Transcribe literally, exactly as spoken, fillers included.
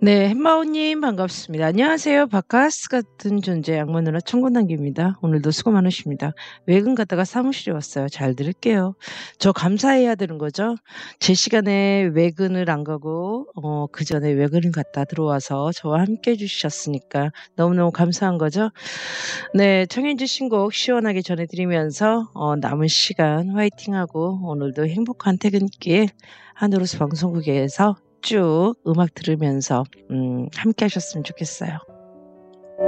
네. 햄마오님 반갑습니다. 안녕하세요. 바카스 같은 존재 양문으로 청구 남깁니다. 오늘도 수고 많으십니다. 외근 갔다가 사무실에 왔어요. 잘 들을게요. 저 감사해야 되는 거죠? 제 시간에 외근을 안 가고 어 그전에 외근을 갔다 들어와서 저와 함께 해 주셨으니까 너무너무 감사한 거죠. 네. 청해 주신 곡 시원하게 전해 드리면서 어 남은 시간 화이팅하고 오늘도 행복한 퇴근길 하늘호수 방송국에서 쭉 음악 들으면서 음 함께 하셨으면 좋겠어요.